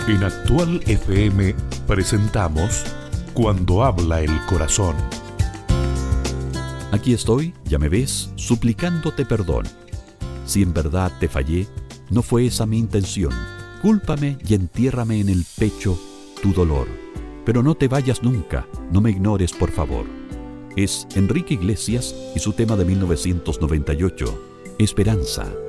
En Actual FM presentamos Cuando habla el corazón. Aquí estoy, ya me ves, suplicándote perdón. Si en verdad te fallé, no fue esa mi intención. Cúlpame y entiérrame en el pecho tu dolor. Pero no te vayas nunca, no me ignores por favor. Es Enrique Iglesias y su tema de 1998, Esperanza.